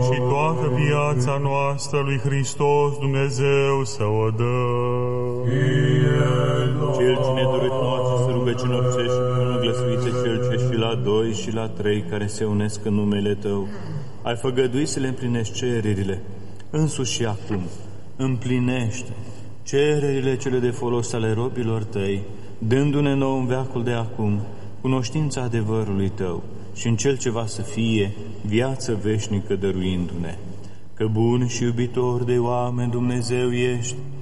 și toată viața noastră lui Hristos Dumnezeu să o dă. Cel ce ne dorit nouă să rugăciunilor cești și până glăsuițe cel ce și la 2 și la 3 care se unesc în numele Tău, ai făgăduit să le împlinești cererile, însuși și acum. Împlinește cererile cele de folos ale robilor Tăi, dându-ne nouă în veacul de acum cunoștința adevărului Tău și în cel ce va să fie viață veșnică dăruindu-ne. Că bun și iubitor de oameni Dumnezeu ești,